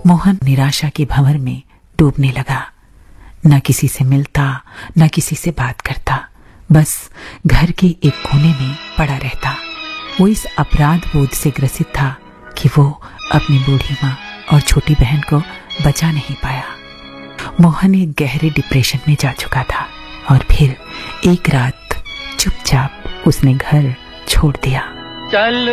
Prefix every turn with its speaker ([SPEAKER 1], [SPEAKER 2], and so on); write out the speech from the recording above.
[SPEAKER 1] मोहन निराशा के भंवर में डूबने लगा। न किसी से मिलता, न किसी से बात करता, बस घर के एक कोने में पड़ा रहता। वो इस अपराध बोध से ग्रसित था कि वो अपनी बूढ़ी माँ और छोटी बहन को बचा नहीं पाया। मोहन एक गहरे डिप्रेशन में जा चुका था और फिर एक रात चुपचाप उसने घर छोड़ दिया।
[SPEAKER 2] चल